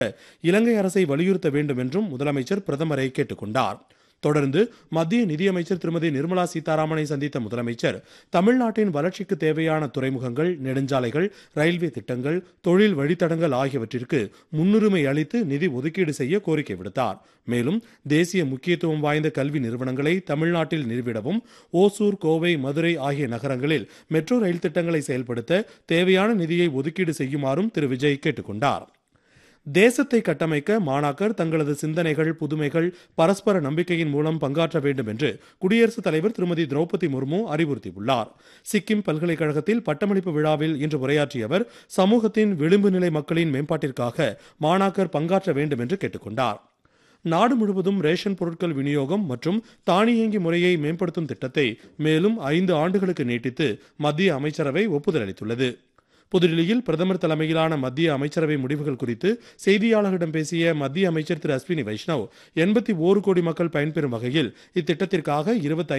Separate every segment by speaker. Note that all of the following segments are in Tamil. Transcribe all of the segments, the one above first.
Speaker 1: இலங்கை அரசை வலியுறுத்த வேண்டும் என்றும் முதலமைச்சர் பிரதமரை கேட்டுக் கொண்டார். தொடர்ந்து மத்திய நிதியமைச்சர் திருமதி நிர்மலா சீதாராமனை சந்தித்த முதலமைச்சர் தமிழ்நாட்டின் வளர்ச்சிக்கு தேவையான துறைமுகங்கள், நெடுஞ்சாலைகள், ரயில்வே திட்டங்கள், தொழில் வழித்தடங்கள் ஆகியவற்றிற்கு முன்னுரிமை அளித்து நிதி ஒதுக்கீடு செய்ய கோரிக்கை விடுத்தார். மேலும் தேசிய முக்கியத்துவம் வாய்ந்த கல்வி நிறுவனங்களை தமிழ்நாட்டில் நிறுவிடவும், ஓசூர், கோவை, மதுரை ஆகிய நகரங்களில் மெட்ரோ ரயில் திட்டங்களை செயல்படுத்த தேவையான நிதியை ஒதுக்கீடு செய்யுமாறும் திரு விஜய் கேட்டுக்கொண்டார். தேசத்தை கட்டமைக்க மாணாக்கர் தங்களது சிந்தனைகள், புதுமைகள், பரஸ்பர நம்பிக்கையின் மூலம் பங்காற்ற வேண்டும் என்று குடியரசுத் தலைவர் திருமதி திரௌபதி முர்மு அறிவுறுத்தியுள்ளார். சிக்கிம் பல்கலைக்கழகத்தில் பட்டமளிப்பு விழாவில் இன்று உரையாற்றிய அவர் சமூகத்தின் விளிம்பு நிலை மக்களின் மேம்பாட்டிற்காக மாணாக்கர் பங்காற்ற வேண்டும் என்று கேட்டுக்கொண்டார். நாடு முழுவதும் ரேஷன் பொருட்கள் விநியோகம் மற்றும் தானியங்கி முறையை மேம்படுத்தும் திட்டத்தை மேலும் 5 ஆண்டுகளுக்கு நீட்டித்து மத்திய அமைச்சரவை ஒப்புதல் அளித்துள்ளது. புதுடில்லியில் பிரதமர் தலைமையிலான மத்திய அமைச்சரவை முடிவுகள் குறித்து செய்தியாளர்களிடம் பேசிய மத்திய அமைச்சர் திரு அஸ்வினி வைஷ்ணவ் 81 கோடி மக்கள் பயன்பெறும் வகையில் இத்திட்டத்திற்காக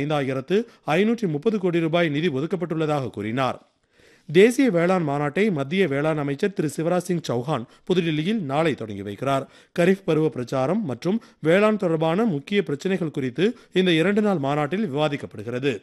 Speaker 1: 25,530 கோடி ரூபாய் நிதி ஒதுக்கப்பட்டுள்ளதாக கூறினார். தேசிய வேளாண் மாநாட்டை மத்திய வேளாண் அமைச்சர் திரு சிவராஜ் சிங் சௌஹான் புதுடில்லியில் நாளை தொடங்கி வைக்கிறார். கரீஃப் பருவ பிரச்சாரம் மற்றும் வேளாண் தொடர்பான முக்கிய பிரச்சினைகள் குறித்து இந்த 2 நாள் மாநாட்டில் விவாதிக்கப்படுகிறது.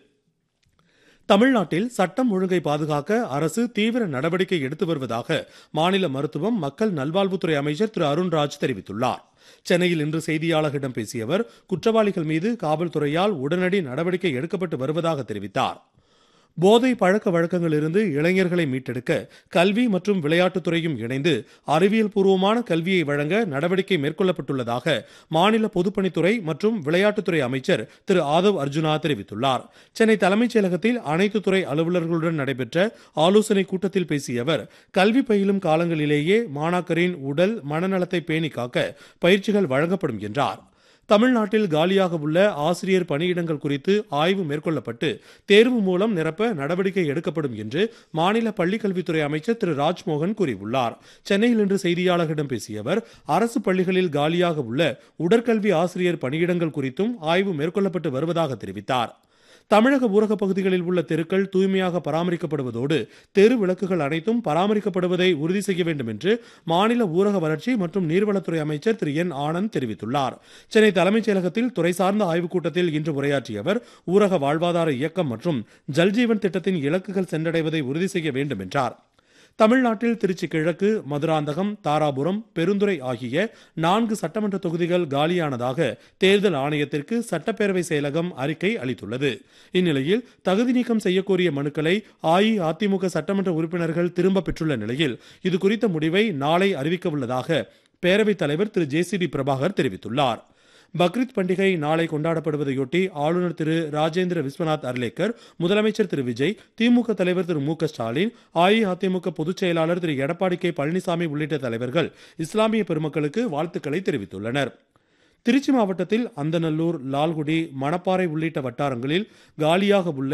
Speaker 1: தமிழ்நாட்டில் சட்டம் ஒழுங்கை பாதுகாக்க அரசு தீவிர நடவடிக்கை எடுத்து வருவதாக மாநில மருத்துவம், மக்கள் நல்வாழ்வுத்துறை அமைச்சர் திரு அருண்ராஜ் தெரிவித்துள்ளார். சென்னையில் இன்று செய்தியாளர்களிடம் பேசிய அவர் குற்றவாளிகள் மீது காவல்துறையால் உடனடி நடவடிக்கை எடுக்கப்பட்டு வருவதாக தெரிவித்தார். போதை பழக்க வழக்கங்களிலிருந்து இளைஞர்களை மீட்டெடுக்க கல்வி மற்றும் விளையாட்டுத்துறையும் இணைந்து அறிவியல் பூர்வமான கல்வியை வழங்க நடவடிக்கை மேற்கொள்ளப்பட்டுள்ளதாக மாநில பொதுப்பணித்துறை மற்றும் விளையாட்டுத்துறை அமைச்சர் திரு ஆதவ் அர்ஜுனா தெரிவித்துள்ளார். சென்னை தலைமைச் செயலகத்தில் அனைத்து துறை அலுவலர்களுடன் நடைபெற்ற ஆலோசனைக் கூட்டத்தில் பேசிய அவர் கல்வி பயிலும் காலங்களிலேயே மாணாக்கரின் உடல் மனநலத்தை பேணி காக்க பயிற்சிகள் வழங்கப்படும் என்றார். தமிழ்நாட்டில் காலியாக உள்ள ஆசிரியர் பணியிடங்கள் குறித்து ஆய்வு மேற்கொள்ளப்பட்டு தேர்வு மூலம் நிரப்ப நடவடிக்கை எடுக்கப்படும் என்று மாநில பள்ளிக்கல்வித்துறை அமைச்சர் திரு ராஜ்மோகன் கூறியுள்ளார். சென்னையில் இன்று செய்தியாளர்களிடம் பேசிய அவர் அரசு பள்ளிகளில் காலியாக உள்ள உடற்கல்வி ஆசிரியர் பணியிடங்கள் குறித்தும் ஆய்வு மேற்கொள்ளப்பட்டு வருவதாக தெரிவித்தார். தமிழக ஊரகப் பகுதிகளில் உள்ள தெருக்கள் தூய்மையாக பராமரிக்கப்படுவதோடு தெரு விளக்குகள் அனைத்தும் பராமரிக்கப்படுவதை உறுதி செய்ய வேண்டும் என்று மாநில ஊரக வளர்ச்சி மற்றும் நீர்வளத்துறை அமைச்சர் திரு என் ஆனந்த் தெரிவித்துள்ளார். சென்னை தலைமைச் செயலகத்தில் துறை சார்ந்த ஆய்வுக் கூட்டத்தில் இன்று உரையாற்றிய அவர் ஊரக வாழ்வாதார இயக்கம் மற்றும் ஜல்ஜீவன் திட்டத்தின் இலக்குகள் சென்றடைவதை உறுதி செய்ய வேண்டும் என்றார். தமிழ்நாட்டில் திருச்சி கிழக்கு, மதுராந்தகம், தாராபுரம், பெருந்துறை ஆகிய 4 சட்டமன்ற தொகுதிகள் காலியானதாக தேர்தல் ஆணையத்திற்கு சட்டப்பேரவை செயலகம் அறிக்கை அளித்துள்ளது. இந்நிலையில் தகுதி நீக்கம் செய்யக்கோரிய மனுக்களை அஇஅதிமுக சட்டமன்ற உறுப்பினர்கள் திரும்ப பெற்றுள்ள நிலையில் இதுகுறித்த முடிவை நாளை அறிவிக்க உள்ளதாக பேரவைத் தலைவர் திரு JCD பிரபாகர் தெரிவித்துள்ளார். பக்ரீத் பண்டிகை நாளை கொண்டாடப்படுவதையொட்டி ஆளுநர் திரு ராஜேந்திர விஸ்வநாத் அர்லேக்கர், முதலமைச்சர் திரு விஜய், திமுக தலைவர் திரு மு க ஸ்டாலின், அஇஅதிமுக பொதுச் செயலாளர் திரு எடப்பாடி கே பழனிசாமி உள்ளிட்ட தலைவர்கள் இஸ்லாமிய பெருமக்களுக்கு வாழ்த்துக்களை தெரிவித்துள்ளனர். திருச்சி மாவட்டத்தில் அந்தநல்லூர், லால்குடி, மணப்பாறை உள்ளிட்ட வட்டாரங்களில் காலியாக உள்ள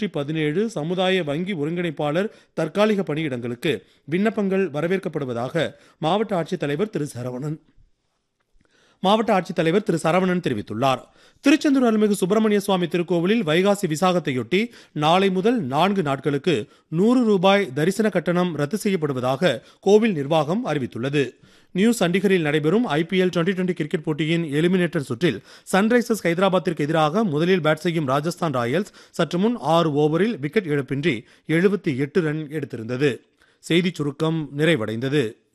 Speaker 1: 117 சமுதாய வங்கி ஒருங்கிணைப்பாளர் தற்காலிக பணியிடங்களுக்கு விண்ணப்பங்கள் வரவேற்கப்படுவதாக மாவட்ட ஆட்சித்தலைவர் திரு சரவணன் தெரிவித்துள்ளார். திருச்செந்தூர் அருள்மிகு சுப்பிரமணிய சுவாமி திருக்கோவிலில் வைகாசி விசாகத்தையொட்டி நாளை முதல் 4 நாட்களுக்கு 100 ரூபாய் தரிசன கட்டணம் ரத்து செய்யப்படுவதாக கோவில் நிர்வாகம் அறிவித்துள்ளது. நியூ சண்டிகரில் நடைபெறும் IPL 2020 கிரிக்கெட் போட்டியின் எலிமினேட்டர் சுற்றில் சன்ரைசர்ஸ் ஹைதராபாத்திற்கு எதிராக முதலில் பேட் செய்யும் ராஜஸ்தான் ராயல்ஸ் சற்று முன் 6 ஓவரில் விக்கெட் இழப்பின்றி 78 ரன் எடுத்திருந்தது. செய்திச் சுருக்கம் நிறைவடைந்தது.